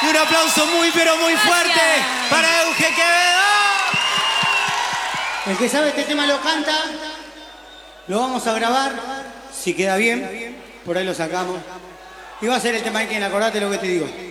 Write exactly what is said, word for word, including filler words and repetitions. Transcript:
Y un aplauso muy, pero muy fuerte Gracias. para Euge Quevedo. El que sabe este tema lo canta. Lo vamos a grabar. Si queda bien, por ahí lo sacamos. Y va a ser el tema de quien, acordate lo que te digo.